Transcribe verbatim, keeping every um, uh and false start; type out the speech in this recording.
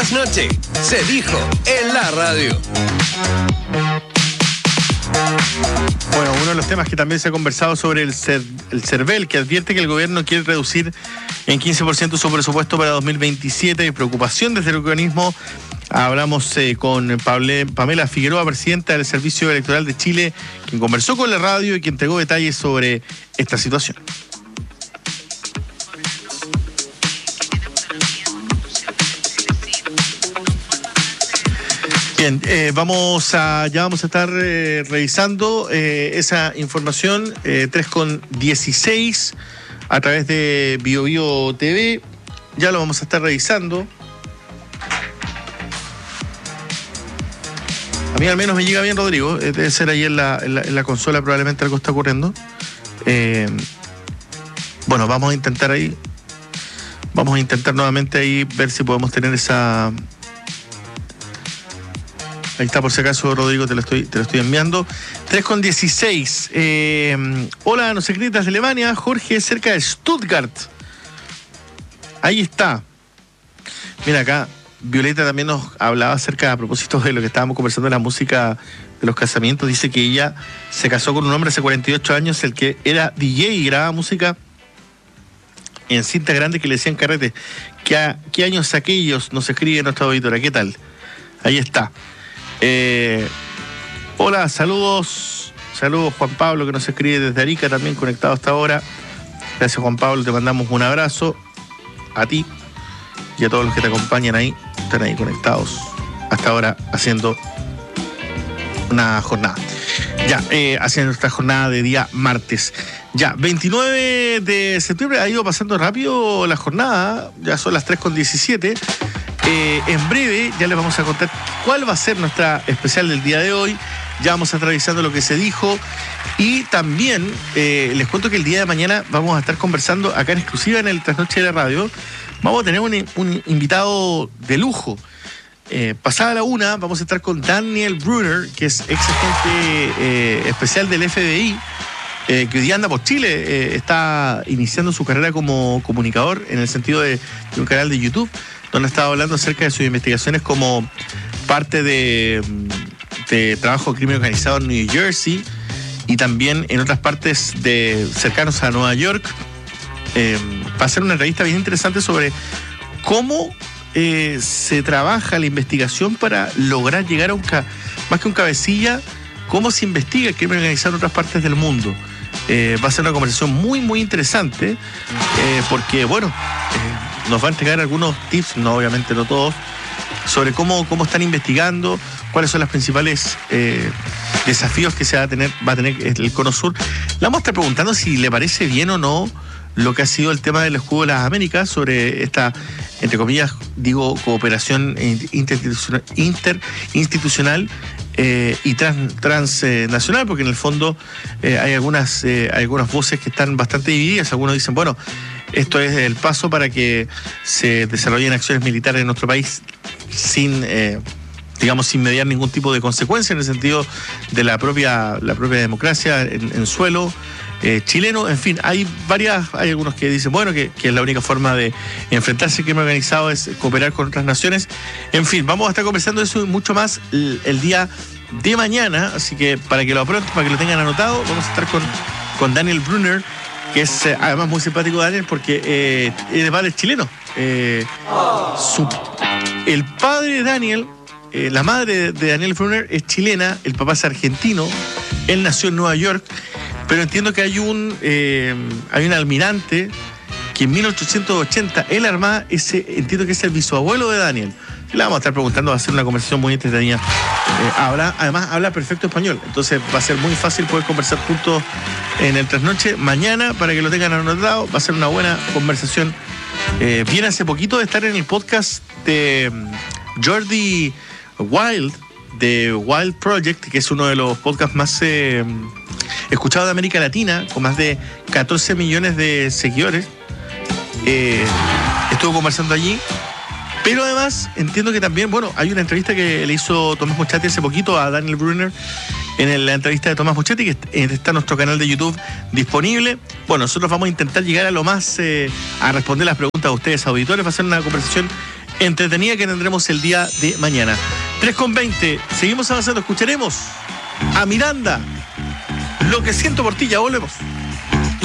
Noche se dijo en la radio. Bueno, uno de los temas que también se ha conversado sobre el, cer el CERVEL, que advierte que el gobierno quiere reducir en quince por ciento su presupuesto para dos mil veintisiete. Hay preocupación desde el organismo. Hablamos eh, con Pable, Pamela Figueroa, presidenta del Servicio Electoral de Chile, quien conversó con la radio y quien entregó detalles sobre esta situación. Bien, eh, vamos a, ya vamos a estar eh, revisando eh, esa información, eh, tres con dieciséis a través de Bio Bio T V. Ya lo vamos a estar revisando. A mí al menos me llega bien, Rodrigo. Eh, debe ser ahí en la, en, la, en la consola, probablemente algo está ocurriendo. Eh, bueno, vamos a intentar ahí. Vamos a intentar nuevamente ahí ver si podemos tener esa... Ahí está, por si acaso, Rodrigo, te lo estoy, te lo estoy enviando. tres con dieciséis. Eh, hola, no secretas de Alemania. Jorge, cerca de Stuttgart. Ahí está. Mira, acá Violeta también nos hablaba acerca, a propósito de lo que estábamos conversando de la música de los casamientos. Dice que ella se casó con un hombre hace cuarenta y ocho años, el que era D J y grababa música en cinta grande que le decían carrete. ¿Qué, qué años aquellos? Nos escribe nuestra auditora. ¿Qué tal? Ahí está. Eh, hola, saludos, saludos Juan Pablo, que nos escribe desde Arica, también conectado hasta ahora. Gracias, Juan Pablo, te mandamos un abrazo a ti y a todos los que te acompañan ahí, están ahí conectados hasta ahora haciendo una jornada. Ya, eh, haciendo esta jornada de día martes. Ya, veintinueve de septiembre, ha ido pasando rápido la jornada, ya son las tres con diecisiete. Eh, en breve ya les vamos a contar cuál va a ser nuestra especial del día de hoy. Ya vamos a estar revisando lo que se dijo. Y también eh, les cuento que el día de mañana vamos a estar conversando acá en exclusiva en el Trasnoche de la Radio. Vamos a tener un, un invitado de lujo. Eh, pasada la una vamos a estar con Daniel Brunner, que es ex agente eh, especial del F B I, eh, que hoy día anda por Chile. Eh, está iniciando su carrera como comunicador en el sentido de, de un canal de YouTube, donde estaba hablando acerca de sus investigaciones como parte de, de trabajo de crimen organizado en New Jersey y también en otras partes de cercanos a Nueva York. Eh, va a ser una entrevista bien interesante sobre cómo eh, se trabaja la investigación para lograr llegar a un, ca- más que un cabecilla, cómo se investiga el crimen organizado en otras partes del mundo. Eh, va a ser una conversación muy, muy interesante, eh, porque, bueno... Eh, nos va a entregar algunos tips, no obviamente no todos, sobre cómo, cómo están investigando, cuáles son los principales eh, desafíos que se va a tener, va a tener el Cono Sur. Le vamos a estar preguntando si le parece bien o no lo que ha sido el tema del escudo de las Américas, sobre esta, entre comillas, digo, cooperación interinstitucional, interinstitucional eh, y trans, transnacional, porque en el fondo eh, hay algunas, eh, hay algunas voces que están bastante divididas. Algunos dicen, bueno, esto es el paso para que se desarrollen acciones militares en nuestro país sin, eh, digamos, sin mediar ningún tipo de consecuencia en el sentido de la propia, la propia democracia en, en suelo eh, chileno. En fin, hay varias, hay algunos que dicen, bueno, que, que es la única forma de enfrentarse al crimen organizado es cooperar con otras naciones. En fin, vamos a estar conversando de eso y mucho más el, el día de mañana, así que para que lo aprueben, para que lo tengan anotado, vamos a estar con, con Daniel Brunner, que es eh, además muy simpático Daniel, porque eh, es de padre chileno. Eh, su, el padre de Daniel, eh, la madre de Daniel Brunner es chilena, el papá es argentino, él nació en Nueva York, pero entiendo que hay un, eh, hay un almirante que en mil ochocientos ochenta él armaba ese, entiendo que es el bisabuelo de Daniel. Le vamos a estar preguntando, va a ser una conversación muy entretenida. Eh, habla, además habla perfecto español, entonces va a ser muy fácil poder conversar juntos en el Trasnoche mañana, para que lo tengan anotado. Va a ser una buena conversación. Eh, viene hace poquito de estar en el podcast de Jordi Wild, de Wild Project, que es uno de los podcasts más eh, escuchados de América Latina, con más de catorce millones de seguidores. Eh, estuvo conversando allí. Pero además entiendo que también, bueno, hay una entrevista que le hizo Tomás Muchetti hace poquito a Daniel Brunner, en la entrevista de Tomás Muchetti, que está en nuestro canal de YouTube disponible. Bueno, nosotros vamos a intentar llegar a lo más, eh, a responder las preguntas de ustedes, auditores. Va a ser una conversación entretenida que tendremos el día de mañana. tres con veinte, seguimos avanzando, escucharemos a Miranda. Lo que siento por ti, ya volvemos.